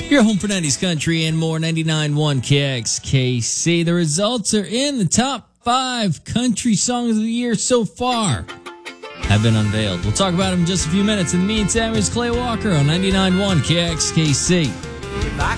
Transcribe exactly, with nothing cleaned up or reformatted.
Your home for nineties country and more, ninety-nine point one K X K C. The results are in. The top five country songs of the year so far have been unveiled. We'll talk about them in just a few minutes. In the meantime, here's Clay Walker on ninety-nine point one K X K C. If I